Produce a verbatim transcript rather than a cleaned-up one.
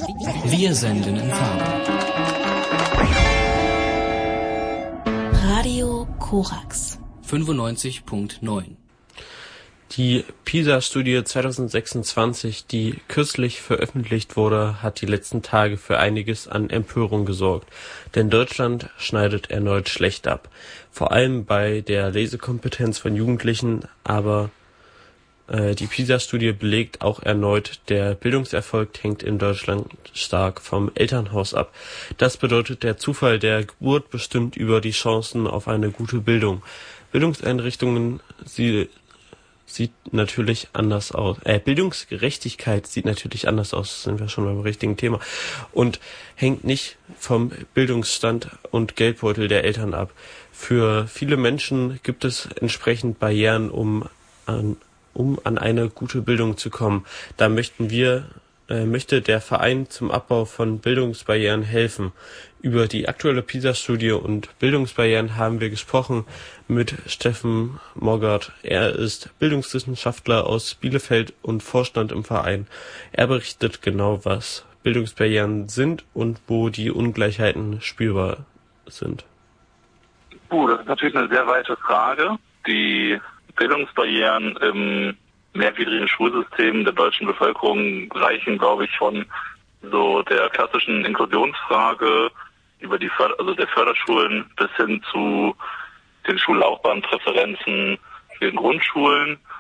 Wir senden in Farbe. Radio Korax fünfundneunzig Komma neun. Die PISA-Studie zwanzig sechsundzwanzig, die kürzlich veröffentlicht wurde, hat die letzten Tage für einiges an Empörung gesorgt. Denn Deutschland schneidet erneut schlecht ab. Vor allem bei der Lesekompetenz von Jugendlichen, aber äh, die PISA-Studie belegt auch erneut, der Bildungserfolg hängt in Deutschland stark vom Elternhaus ab. Das bedeutet, der Zufall der Geburt bestimmt über die Chancen auf eine gute Bildung. Bildungseinrichtungen, sie sieht natürlich anders aus. Äh, Bildungsgerechtigkeit sieht natürlich anders aus, sind wir schon beim richtigen Thema. Und hängt nicht vom Bildungsstand und Geldbeutel der Eltern ab. Für viele Menschen gibt es entsprechend Barrieren, um an, um an eine gute Bildung zu kommen. Da möchten wir, äh, möchte der Verein zum Abbau von Bildungsbarrieren helfen. Über die aktuelle PISA-Studie und Bildungsbarrieren haben wir gesprochen mit Steffen Moggert. Er ist Bildungswissenschaftler aus Bielefeld und Vorstand im Verein. Er berichtet genau, was Bildungsbarrieren sind und wo die Ungleichheiten spürbar sind. Uh, das ist natürlich eine sehr weite Frage. Die Bildungsbarrieren im mehrgliedrigen Schulsystem der deutschen Bevölkerung reichen, glaube ich, von so der klassischen Inklusionsfrage über die Förder- also der Förderschulen bis hin zu den Schullaufbahnpräferenzen für den Grundschulen.